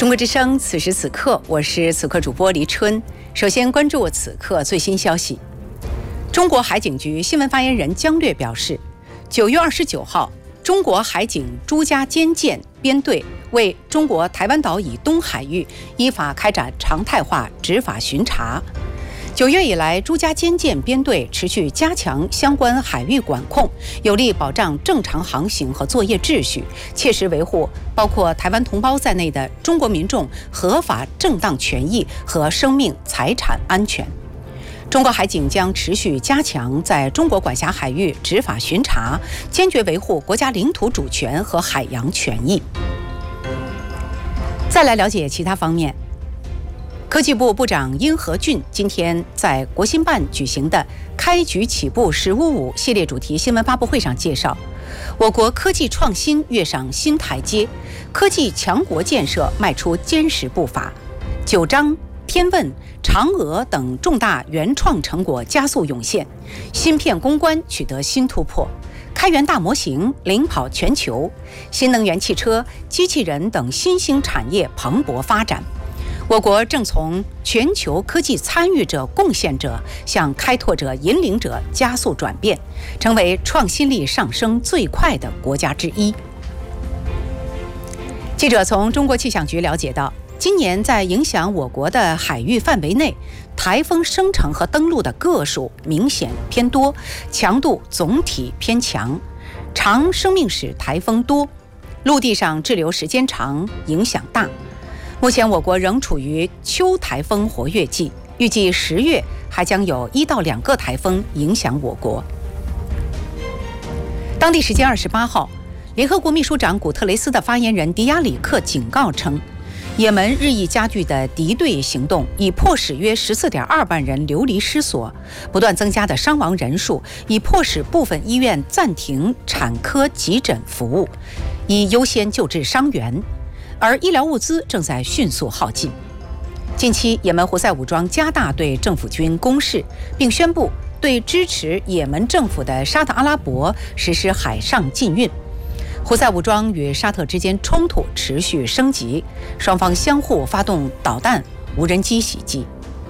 中国之声，此时此刻，我是此刻主播黎春。首先关注此刻最新消息。中国海警局新闻发言人姜略表示，9月29号，中国海警朱家尖舰编队为中国台湾岛以东海域依法开展常态化执法巡查。9月以来，朱家尖舰编队持续加强相关海域管控，有力保障正常航行和作业秩序，切实维护包括台湾同胞在内的中国民众合法正当权益和生命财产安全。中国海警将持续加强在中国管辖海域执法巡查，坚决维护国家领土主权和海洋权益。再来了解其他方面。科技部部长殷和俊今天在国新办举行的开局起步“1055”系列主题新闻发布会上介绍，我国科技创新跃上新台阶，科技强国建设迈出坚实步伐。九章、天问、嫦娥等重大原创成果加速涌现，芯片攻关取得新突破，开源大模型领跑全球，新能源汽车、机器人等新兴产业蓬勃发展。我国正从全球科技参与者、贡献者向开拓者、引领者加速转变，成为创新力上升最快的国家之一。记者从中国气象局了解到，今年在影响我国的海域范围内，台风生成和登陆的个数明显偏多，强度总体偏强，长生命史台风多，陆地上滞留时间长，影响大。目前我国仍处于秋台风活跃季，预计10月还将有1到2个台风影响我国。当地时间28号，联合国秘书长古特雷斯的发言人迪亚里克警告称，也门日益加剧的敌对行动已迫使约14.2万人流离失所，不断增加的伤亡人数已迫使部分医院暂停产科急诊服务，以优先救治伤员。而医疗物资正在迅速耗尽。近期，也门胡塞武装加大对政府军攻势，并宣布对支持也门政府的沙特阿拉伯实施海上禁运。胡塞武装与沙特之间冲突持续升级，双方相互发动导弹、无人机袭击。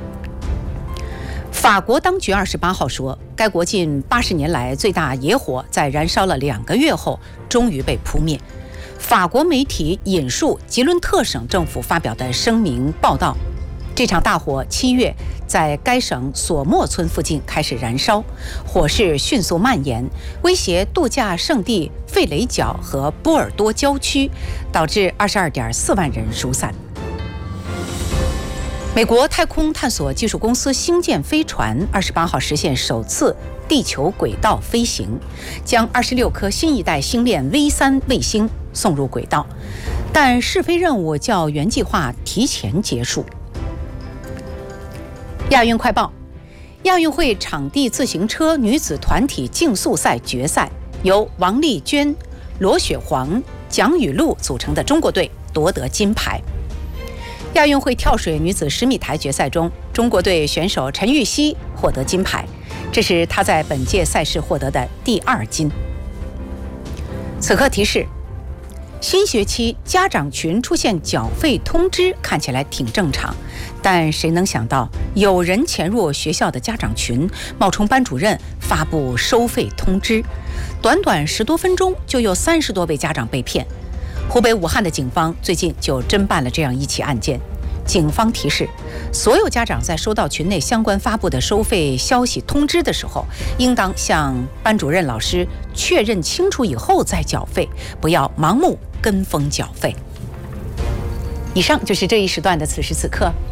法国当局28号说，该国近80年来最大野火在燃烧了2个月后，终于被扑灭。法国媒体引述吉伦特省政府发表的声明报道，这场大火7月在该省索莫村附近开始燃烧，火势迅速蔓延，威胁度假胜地费雷角和波尔多郊区，导致22.4万人疏散。美国太空探索技术公司星舰飞船28号实现首次地球轨道飞行，将26颗新一代星链 V3 卫星送入轨道，但试飞任务较原计划提前结束。亚运快报：亚运会场地自行车女子团体竞速赛决赛，由王丽娟、罗雪黄、蒋雨露组成的中国队夺得金牌。亚运会跳水女子10米台决赛中，中国队选手陈芋汐获得金牌，这是她在本届赛事获得的第2金。此刻提示：新学期家长群出现缴费通知，看起来挺正常，但谁能想到有人潜入学校的家长群，冒充班主任发布收费通知，短短10多分钟就有30多位家长被骗。湖北武汉的警方最近就侦办了这样一起案件。警方提示，所有家长在收到群内相关发布的收费消息通知的时候，应当向班主任老师确认清楚以后再缴费，不要盲目跟风缴费。以上就是这一时段的此时此刻。